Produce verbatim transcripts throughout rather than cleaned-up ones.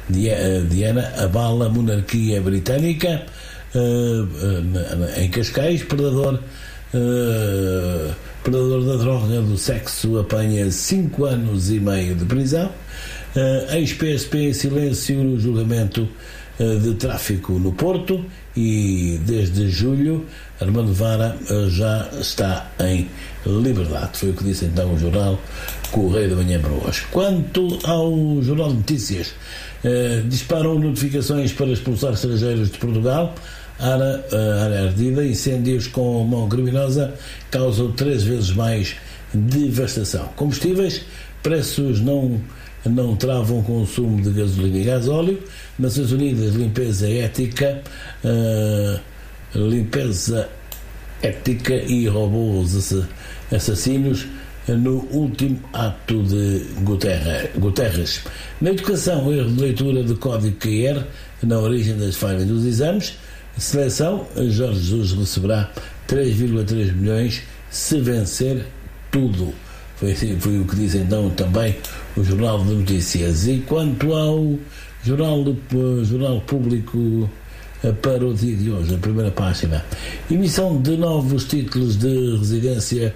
Diana abala a monarquia britânica. Uh, em Cascais, predador uh, predador da droga do sexo apanha cinco anos e meio de prisão. uh, Ex-P S P em silêncio no julgamento uh, de tráfico no Porto. E desde julho Armando Vara uh, já está em liberdade. Foi o que disse então o jornal Correio da Manhã para hoje. Quanto ao Jornal de Notícias, uh, disparam notificações para expulsar estrangeiros de Portugal. Área, área ardida, incêndios com mão criminosa causam três vezes mais devastação. Combustíveis, preços não, não travam o consumo de gasolina e gasóleo. Nações Unidas, limpeza ética, uh, limpeza ética e robôs assassinos no último ato de Guterres. Na educação, erro de leitura de código Q R na origem das falhas dos exames. Seleção, Jorge Jesus receberá três vírgula três milhões se vencer tudo. Foi, foi o que diz então também o Jornal de Notícias. E quanto ao Jornal, jornal Público para o dia de hoje, a primeira página: emissão de novos títulos de residência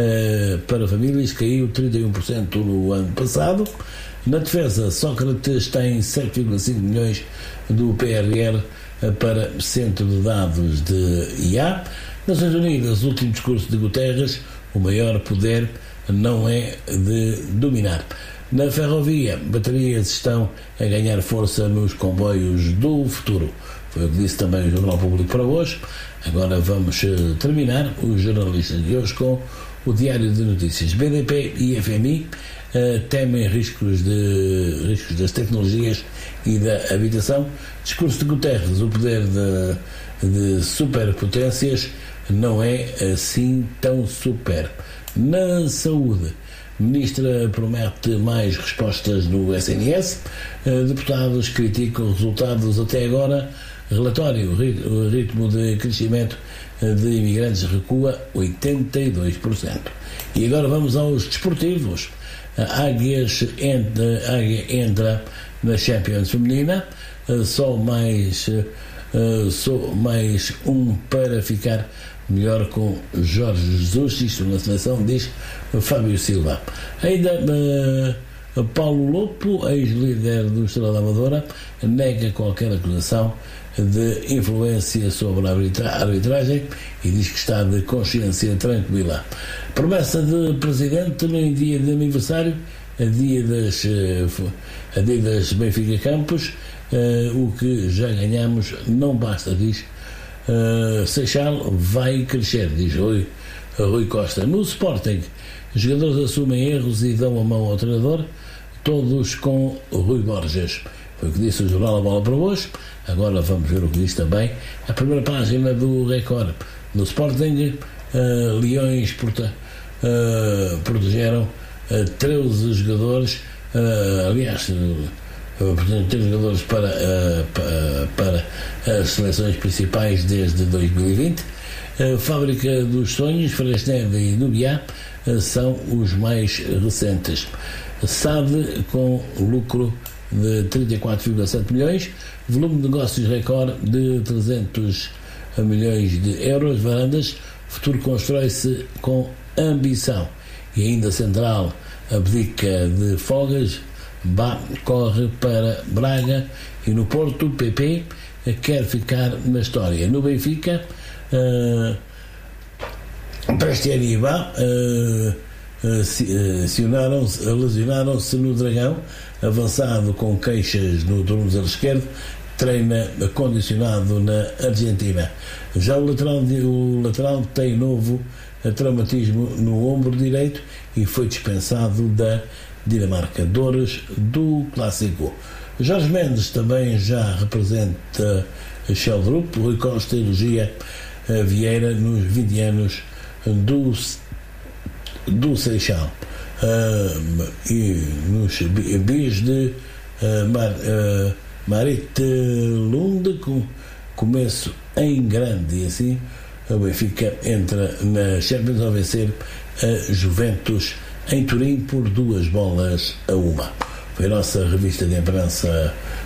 eh, para famílias caiu trinta e um por cento no ano passado. Na defesa, Sócrates tem sete vírgula cinco milhões do P R R para centro de dados de I A. Nações Unidas, o último discurso de Guterres: o maior poder não é de dominar. Na ferrovia, baterias estão a ganhar força nos comboios do futuro. Foi o que disse também o Jornal Público para hoje. Agora vamos terminar os jornalistas de hoje com o Diário de Notícias. B D P e F M I uh, temem riscos, de, riscos das tecnologias e da habitação. Discurso de Guterres: o poder de, de superpotências não é assim tão super. Na saúde, Ministra promete mais respostas no S N S. Uh, deputados criticam resultados até agora. Relatório: o ritmo de crescimento de imigrantes recua oitenta e dois por cento. E agora vamos aos desportivos. A Águias entra, a Águia entra na Champions feminina. Só mais, só mais um para ficar melhor com Jorge Jesus. Isto na seleção, diz Fábio Silva. Ainda Paulo Lopo, ex-líder do Estrela da Amadora, nega qualquer acusação de influência sobre a arbitragem e diz que está de consciência tranquila. Promessa de presidente em dia de aniversário, a dia das, a dia das Benfica Campos: uh, o que já ganhamos não basta, diz uh, Seixal, vai crescer, diz Rui, Rui Costa. No Sporting, jogadores assumem erros e dão a mão ao treinador, todos com Rui Borges. Foi o que disse o Jornal A Bola para hoje. Agora vamos ver o que diz também a primeira página do Record. No Sporting, uh, Leões porta, uh, protegeram uh, treze jogadores, uh, aliás, uh, treze jogadores para, uh, para, para as seleções principais desde dois mil e vinte. Uh, Fábrica dos Sonhos, Fresneda e Nubiá uh, são os mais recentes. S A D com lucro de trinta e quatro vírgula sete milhões, volume de negócios recorde de trezentos milhões de euros. Varandas, futuro constrói-se com ambição. E ainda Central abdica de folgas, Bá corre para Braga. E no Porto, P P quer ficar na história. No Benfica, uh, Prestieri e Bá uh, lesionaram-se, lesionaram-se no Dragão. Avançado com queixas no tornozelo esquerdo, treina condicionado na Argentina. Já o lateral, o lateral tem novo traumatismo no ombro direito e foi dispensado da Dinamarca. Dores do clássico. Jorge Mendes também já representa Sheldrup. Rui Costa elogia Vieira nos vinte anos do, do Seixal. Uh, e nos bis de uh, Mar, uh, Marit Lund, com começo em grande, e assim o Benfica entra na Champions ao vencer a Juventus em Turim por duas bolas a uma. Foi a nossa revista de imprensa